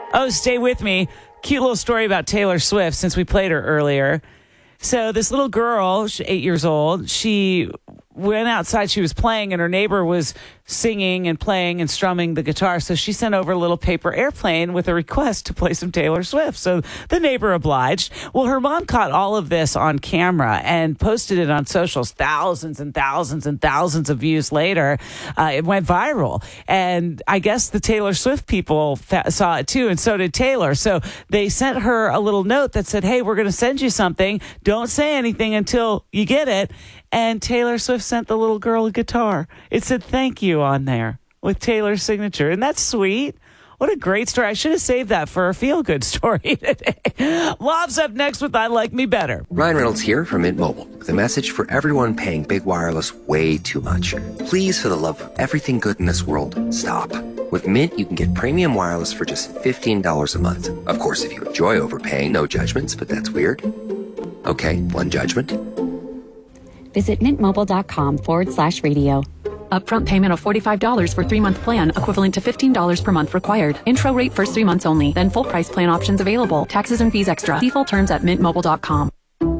Oh, stay with me. Cute little story about Taylor Swift since we played her earlier. So this little girl, 8 years old, she went outside. She was playing and her neighbor was singing and playing and strumming the guitar. So she sent over a little paper airplane with a request to play some Taylor Swift. So the neighbor obliged. Well, her mom caught all of this on camera and posted it on socials. Thousands and thousands and thousands of views later, it went viral. And I guess the Taylor Swift people saw it too, and so did Taylor. So they sent her a little note that said, hey, we're going to send you something. Don't say anything until you get it. And Taylor Swift sent the little girl a guitar. It said thank you on there with Taylor's signature. And that's sweet. What a great story. I should have saved that for a feel-good story today. Lob's up next with I Like Me Better. Ryan Reynolds here from Mint Mobile with a message for everyone paying big wireless way too much. Please, for the love of everything good in this world, stop. With Mint, you can get premium wireless for just $15 a month. Of course, if you enjoy overpaying, no judgments, but that's weird. Okay, one judgment. Visit mintmobile.com/radio. Upfront payment of $45 for 3-month plan, equivalent to $15 per month required. Intro rate first 3 months only, then full price plan options available. Taxes and fees extra. See full terms at mintmobile.com.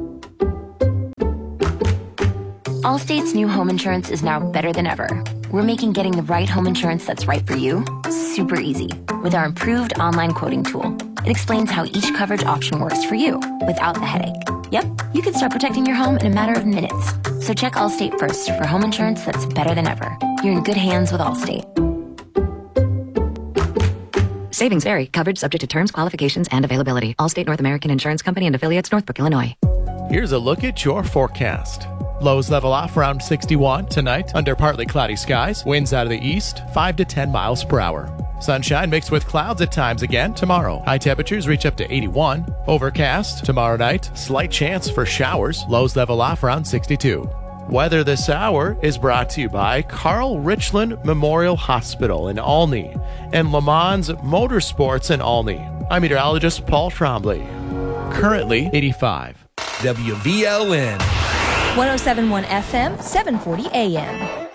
Allstate's new home insurance is now better than ever. We're making getting the right home insurance that's right for you super easy with our improved online quoting tool. It explains how each coverage option works for you without the headache. Yep, you can start protecting your home in a matter of minutes. So check Allstate first for home insurance that's better than ever. You're in good hands with Allstate. Savings vary. Coverage subject to terms, qualifications, and availability. Allstate North American Insurance Company and affiliates, Northbrook, Illinois. Here's a look at your forecast. Lows level off around 61 tonight under partly cloudy skies. Winds out of the east, 5 to 10 miles per hour. Sunshine mixed with clouds at times again tomorrow. High temperatures reach up to 81. Overcast tomorrow night. Slight chance for showers. Lows level off around 62. Weather this hour is brought to you by Carl Richland Memorial Hospital in Olney and Le Mans Motorsports in Olney. I'm meteorologist Paul Trombley. Currently 85. WVLN 107.1 FM, 740 AM.